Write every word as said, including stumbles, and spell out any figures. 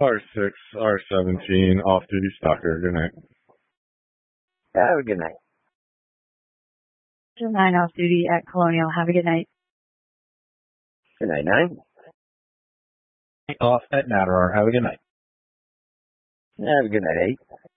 R six, R seventeen, off-duty stalker. Good night. Have a good night. nine off duty at Colonial. Have a good night. Good night, nine. Off at Matterhorn. Have a good night. Have a good night, eight.